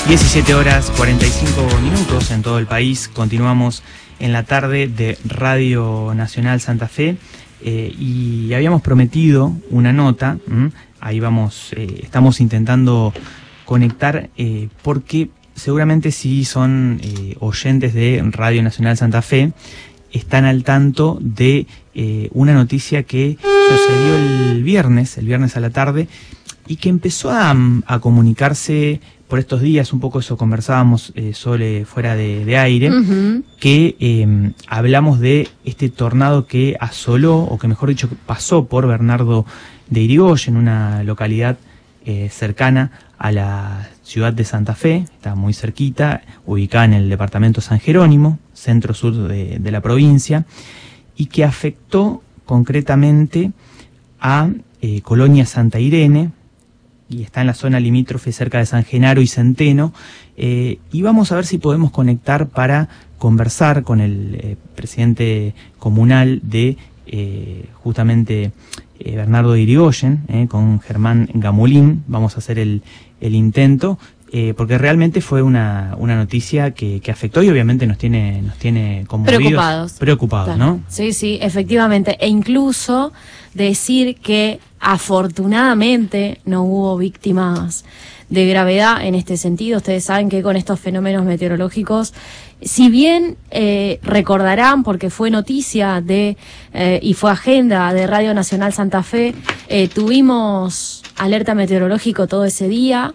17 horas 45 minutos en todo el país. Continuamos en la tarde de Radio Nacional Santa Fe y habíamos prometido una nota. Ahí vamos, estamos intentando conectar porque seguramente si son oyentes de Radio Nacional Santa Fe están al tanto de una noticia que sucedió el viernes a la tarde y que empezó a comunicarse por estos días. Un poco eso conversábamos fuera de aire, que hablamos de este tornado que asoló, o que mejor dicho pasó por Bernardo de Irigoyen, una localidad cercana a la ciudad de Santa Fe, está muy cerquita, ubicada en el departamento San Jerónimo, centro-sur de la provincia, y que afectó concretamente a Colonia Santa Irene, y está en la zona limítrofe cerca de San Genaro y Centeno, y vamos a ver si podemos conectar para conversar con el presidente comunal de justamente Bernardo de Irigoyen, con Germán Gamulín. Vamos a hacer el intento, porque realmente fue una noticia que afectó y obviamente nos tiene conmovidos, preocupados, claro. ¿No? Sí, sí, efectivamente, e incluso decir que afortunadamente no hubo víctimas de gravedad en este sentido. Ustedes saben que con estos fenómenos meteorológicos, si bien recordarán, porque fue noticia y fue agenda de Radio Nacional Santa Fe, tuvimos alerta meteorológico todo ese día,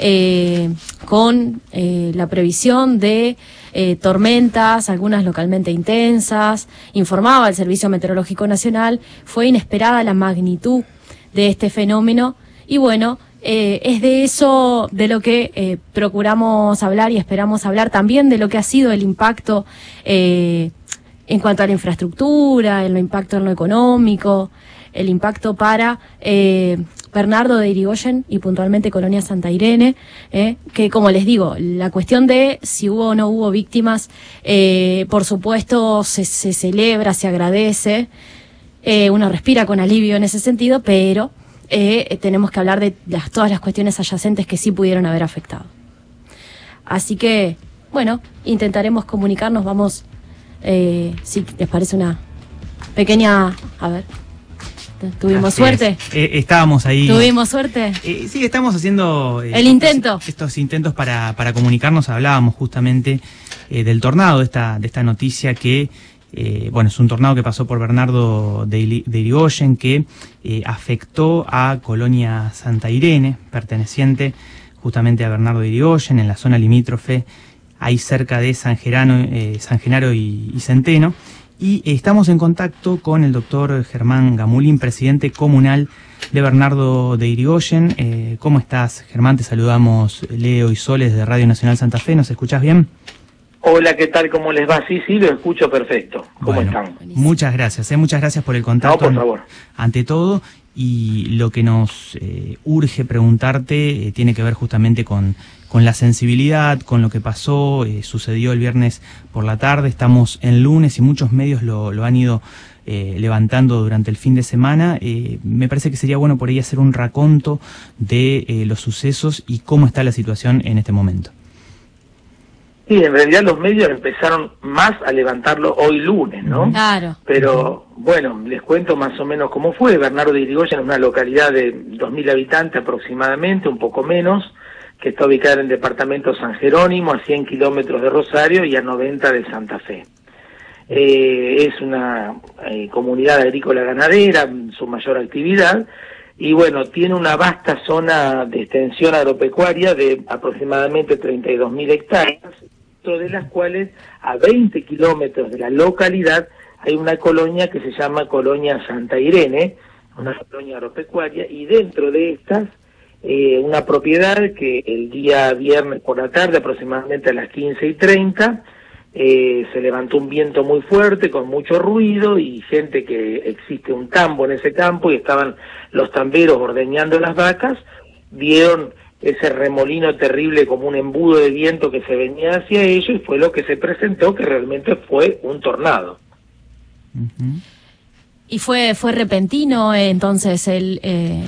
con la previsión de tormentas, algunas localmente intensas. Informaba el Servicio Meteorológico Nacional. Fue inesperada la magnitud de este fenómeno y bueno, es de eso de lo que procuramos hablar y esperamos hablar, también de lo que ha sido el impacto en cuanto a la infraestructura, el impacto en lo económico, el impacto para Bernardo de Irigoyen y puntualmente Colonia Santa Irene, que como les digo, la cuestión de si hubo o no hubo víctimas, por supuesto se celebra, se agradece, uno respira con alivio en ese sentido, pero tenemos que hablar de todas las cuestiones adyacentes que sí pudieron haber afectado. Así que, bueno, intentaremos comunicarnos, vamos, si les parece una pequeña, a ver... ¿Tuvimos suerte? Estábamos ahí. ¿Tuvimos suerte? Sí, estamos haciendo... el intento. Estos intentos para comunicarnos. Hablábamos justamente del tornado, de esta noticia que, bueno, es un tornado que pasó por Bernardo de Irigoyen, que afectó a Colonia Santa Irene, perteneciente justamente a Bernardo de Irigoyen, en la zona limítrofe, ahí cerca de San Genaro y Centeno. Y estamos en contacto con el doctor Germán Gamulín, presidente comunal de Bernardo de Irigoyen. ¿Cómo estás, Germán? Te saludamos Leo y Soles de Radio Nacional Santa Fe. ¿Nos escuchás bien? Hola, ¿qué tal? ¿Cómo les va? Sí, lo escucho perfecto. ¿Cómo están? Muchas gracias. Muchas gracias por el contacto. No, por favor. Ante todo, y lo que nos urge preguntarte tiene que ver justamente con la sensibilidad, con lo que pasó, sucedió el viernes por la tarde. Estamos en lunes y muchos medios lo han ido levantando durante el fin de semana. Me parece que sería bueno por ahí hacer un raconto de los sucesos y cómo está la situación en este momento. Sí, en realidad los medios empezaron más a levantarlo hoy lunes, ¿no? Claro. Pero, bueno, les cuento más o menos cómo fue. Bernardo de Irigoyen es una localidad de 2.000 habitantes aproximadamente, un poco menos, que está ubicada en el departamento San Jerónimo, a 100 kilómetros de Rosario y a 90 de Santa Fe. Es una comunidad agrícola ganadera, su mayor actividad, y bueno, tiene una vasta zona de extensión agropecuaria de aproximadamente 32.000 hectáreas, de las cuales a 20 kilómetros de la localidad hay una colonia que se llama Colonia Santa Irene, una colonia agropecuaria, y dentro de estas una propiedad que el día viernes por la tarde, aproximadamente a las 15:30, se levantó un viento muy fuerte con mucho ruido y gente que existe un tambo en ese campo y estaban los tamberos ordeñando las vacas, vieron ese remolino terrible como un embudo de viento que se venía hacia ellos y fue lo que se presentó, que realmente fue un tornado. Y fue repentino entonces el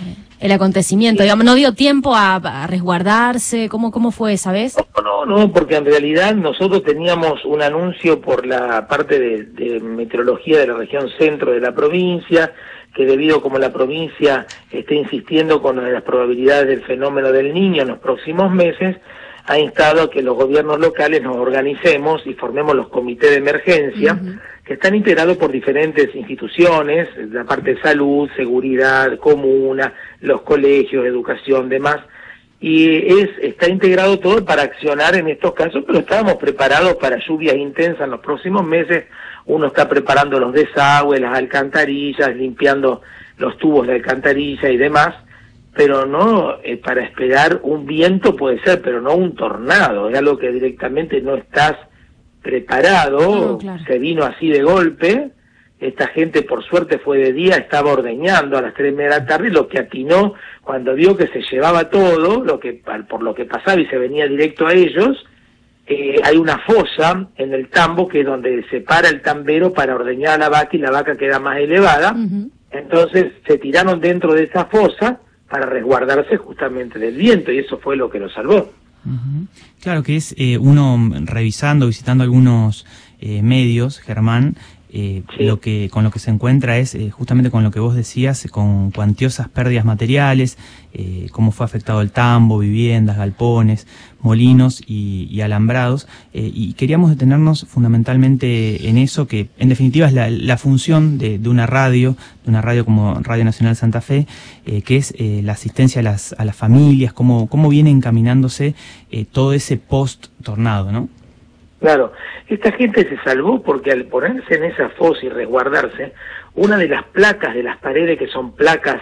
el acontecimiento? Digamos, ¿no dio tiempo a resguardarse? ¿Cómo fue, sabes? No, porque en realidad nosotros teníamos un anuncio por la parte de meteorología de la región centro de la provincia, que debido como la provincia está insistiendo con las probabilidades del fenómeno del Niño en los próximos meses, ha instado a que los gobiernos locales nos organicemos y formemos los comités de emergencia, que están integrados por diferentes instituciones, la parte de salud, seguridad, comuna, los colegios, educación, demás, y está integrado todo para accionar en estos casos, pero estábamos preparados para lluvias intensas en los próximos meses. Uno está preparando los desagües, las alcantarillas, limpiando los tubos de alcantarilla y demás, pero no para esperar un viento puede ser, pero no un tornado, es algo que directamente no estás preparado, claro. Se vino así de golpe. Esta gente por suerte fue de día, estaba ordeñando a las 3:30 de la tarde, y lo que atinó cuando vio que se llevaba todo, por lo que pasaba y se venía directo a ellos, hay una fosa en el tambo que es donde se para el tambero para ordeñar a la vaca y la vaca queda más elevada, entonces se tiraron dentro de esa fosa para resguardarse justamente del viento y eso fue lo que lo salvó. Claro que es uno revisando, visitando algunos medios, Germán, sí. Con lo que se encuentra es justamente con lo que vos decías, con cuantiosas pérdidas materiales, cómo fue afectado el tambo, viviendas, galpones, molinos y alambrados, y queríamos detenernos fundamentalmente en eso, que en definitiva es la función de una radio como Radio Nacional Santa Fe, que es la asistencia a las familias, cómo viene encaminándose todo ese post-tornado, ¿no? Claro, esta gente se salvó porque al ponerse en esa fosa y resguardarse, una de las placas de las paredes, que son placas,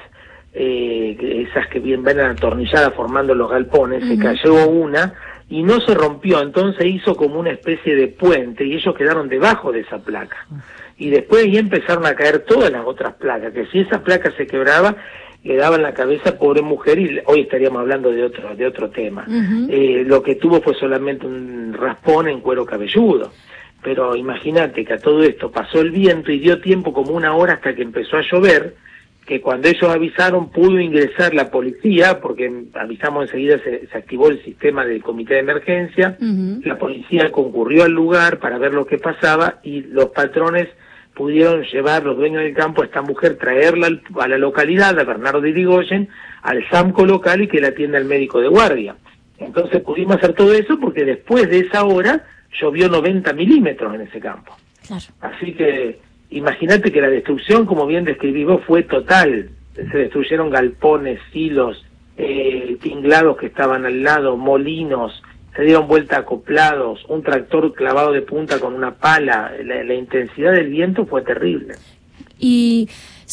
esas que bien ven atornilladas formando los galpones, se cayó una y no se rompió, entonces hizo como una especie de puente y ellos quedaron debajo de esa placa. Y después ahí empezaron a caer todas las otras placas, que si esa placa se quebraba, le daban la cabeza, pobre mujer, y hoy estaríamos hablando de otro tema. Lo que tuvo fue solamente un raspón en cuero cabelludo, pero imagínate que a todo esto pasó el viento y dio tiempo como 1 hora hasta que empezó a llover, que cuando ellos avisaron pudo ingresar la policía, porque avisamos enseguida, se activó el sistema del comité de emergencia, la policía concurrió al lugar para ver lo que pasaba y los patrones pudieron llevar, los dueños del campo, a esta mujer, traerla a la localidad, a Bernardo de Irigoyen, al SAMCO local y que la atienda el médico de guardia. Entonces pudimos hacer todo eso porque después de esa hora llovió 90 milímetros en ese campo. Claro. Así que imagínate que la destrucción, como bien describí vos, fue total. Se destruyeron galpones, silos, tinglados que estaban al lado, molinos, se dieron vuelta acoplados, un tractor clavado de punta con una pala. La intensidad del viento fue terrible. Y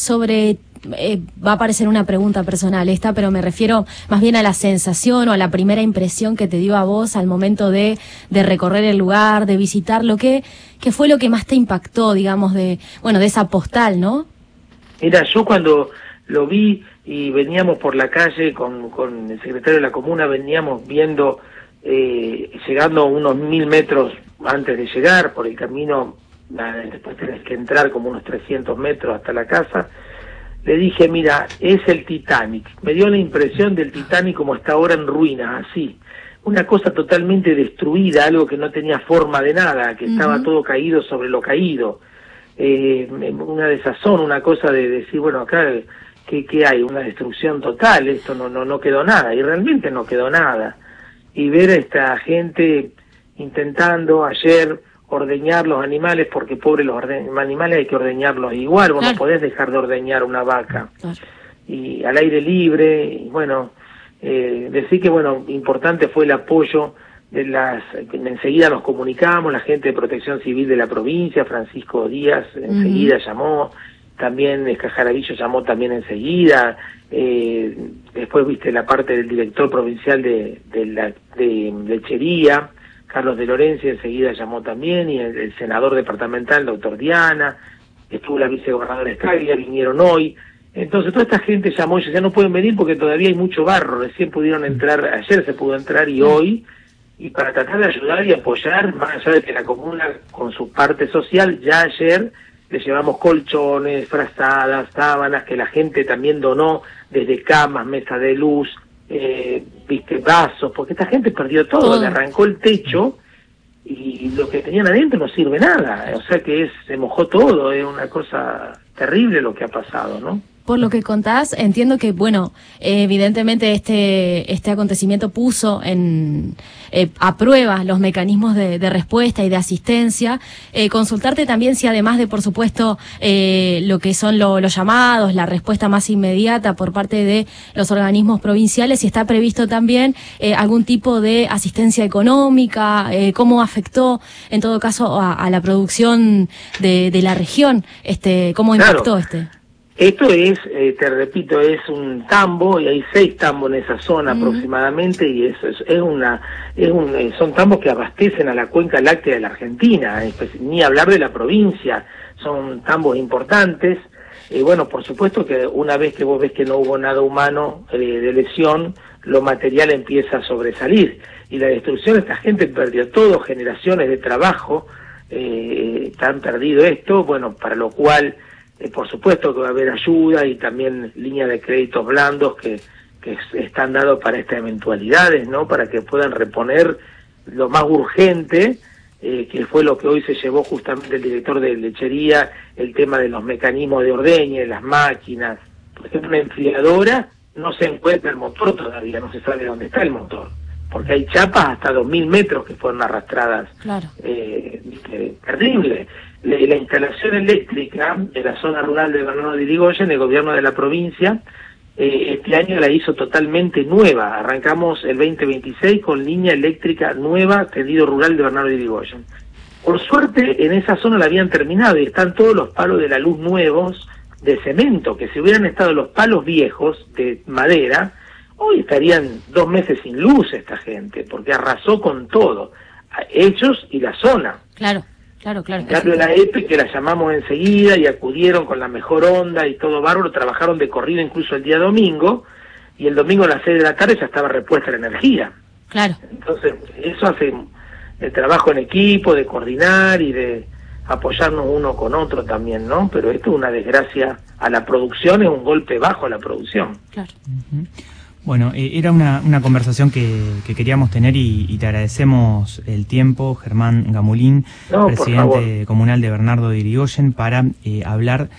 va a parecer una pregunta personal esta, pero me refiero más bien a la sensación o a la primera impresión que te dio a vos al momento de recorrer el lugar, de visitarlo. ¿Qué fue lo que más te impactó, digamos, de esa postal, no? Mira, yo cuando lo vi y veníamos por la calle con el secretario de la comuna, veníamos viendo, llegando unos 1000 metros antes de llegar por el camino, después tenés que entrar como unos 300 metros hasta la casa. Le dije, mira, es el Titanic. Me dio la impresión del Titanic como está ahora en ruinas, así. Una cosa totalmente destruida, algo que no tenía forma de nada, que estaba todo caído sobre lo caído. Una desazón, una cosa de decir, bueno, acá, ¿qué hay? Una destrucción total, esto no quedó nada, y realmente no quedó nada. Y ver a esta gente intentando ayer ordeñar los animales, porque pobre los animales hay que ordeñarlos igual, vos no podés dejar de ordeñar una vaca, y al aire libre, y bueno, decir que bueno, importante fue el apoyo de enseguida nos comunicamos, la gente de Protección Civil de la provincia, Francisco Díaz enseguida llamó, también Escajaravillo llamó también enseguida, después viste la parte del director provincial de lechería, Carlos de Lorenzi, enseguida llamó también, y el senador departamental, doctor Diana, estuvo la vicegobernadora Escaglia, vinieron hoy. Entonces toda esta gente llamó y ya no pueden venir porque todavía hay mucho barro, recién pudieron entrar, ayer se pudo entrar y hoy, y para tratar de ayudar y apoyar, más allá de que la comuna con su parte social, ya ayer le llevamos colchones, frazadas, sábanas, que la gente también donó desde camas, mesa de luz, viste, vasos, porque esta gente perdió todo, le arrancó el techo y lo que tenían adentro no sirve nada, o sea que se mojó todo, es una cosa terrible lo que ha pasado, ¿no? Por lo que contás, entiendo que, bueno, evidentemente este acontecimiento puso a prueba los mecanismos de respuesta y de asistencia. Consultarte también si además de, por supuesto, lo que son los llamados, la respuesta más inmediata por parte de los organismos provinciales, si está previsto también algún tipo de asistencia económica, cómo afectó, en todo caso, a la producción de la región, cómo impactó Esto es, te repito, es un tambo y hay 6 tambos en esa zona aproximadamente y son tambos que abastecen a la cuenca láctea de la Argentina, ni hablar de la provincia, son tambos importantes. Bueno, por supuesto que una vez que vos ves que no hubo nada humano de lesión, lo material empieza a sobresalir y la destrucción, esta gente perdió todo, generaciones de trabajo, han perdido esto, bueno, para lo cual por supuesto que va a haber ayuda y también líneas de créditos blandos que están dados para estas eventualidades, ¿no? Para que puedan reponer lo más urgente, que fue lo que hoy se llevó justamente el director de lechería, el tema de los mecanismos de ordeñe, las máquinas. Por ejemplo, una enfriadora, no se encuentra el motor todavía, no se sabe dónde está el motor, porque hay chapas hasta 2.000 metros que fueron arrastradas. Claro. Terrible. La instalación eléctrica de la zona rural de Bernardo de Irigoyen, el gobierno de la provincia, este año la hizo totalmente nueva. Arrancamos el 2026 con línea eléctrica nueva, tendido rural de Bernardo de Irigoyen. Por suerte, en esa zona la habían terminado y están todos los palos de la luz nuevos de cemento, que si hubieran estado los palos viejos de madera, hoy estarían 2 meses sin luz esta gente, porque arrasó con todo, ellos y la zona. Claro. En cambio la EPE, que la llamamos enseguida y acudieron con la mejor onda y todo bárbaro, trabajaron de corrido incluso el día domingo, y el domingo a las 6 de la tarde ya estaba repuesta la energía. Claro. Entonces, eso hace el trabajo en equipo, de coordinar y de apoyarnos uno con otro también, ¿no? Pero esto es una desgracia a la producción, es un golpe bajo a la producción. Claro. Bueno, era una conversación que queríamos tener y te agradecemos el tiempo, Germán Gamulín, presidente comunal de Bernardo de Irigoyen, para hablar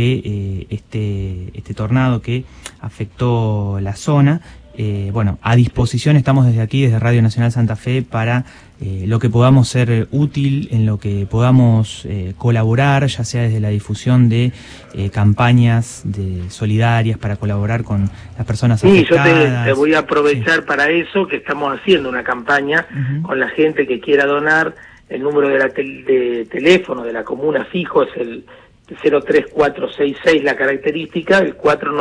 de este tornado que afectó la zona. Bueno, a disposición estamos desde aquí, desde Radio Nacional Santa Fe, para lo que podamos ser útil, en lo que podamos colaborar, ya sea desde la difusión de campañas solidarias para colaborar con las personas afectadas. Sí, yo te voy a aprovechar para eso, que estamos haciendo una campaña con la gente que quiera donar. El número de teléfono de la comuna fijo es el 03466, la característica, el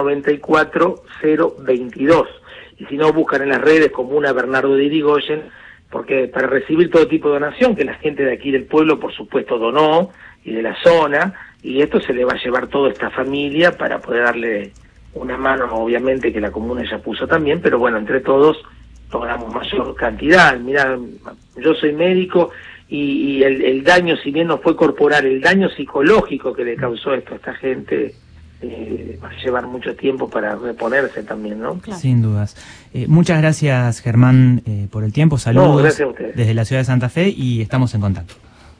494-022. Y si no, buscan en las redes Comuna Bernardo de Irigoyen, porque para recibir todo tipo de donación, que la gente de aquí del pueblo, por supuesto, donó, y de la zona, y esto se le va a llevar toda esta familia para poder darle una mano, obviamente, que la comuna ya puso también, pero bueno, entre todos logramos mayor cantidad. Mirá, yo soy médico, y el daño, si bien no fue corporal, el daño psicológico que le causó esto a esta gente, va a llevar mucho tiempo para reponerse también, ¿no? Claro. Sin dudas. Muchas gracias, Germán, por el tiempo. Saludos gracias a ustedes. Desde la ciudad de Santa Fe y estamos en contacto.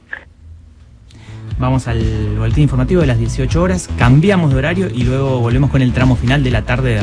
Vamos al boletín informativo de las 18 horas, cambiamos de horario y luego volvemos con el tramo final de la tarde de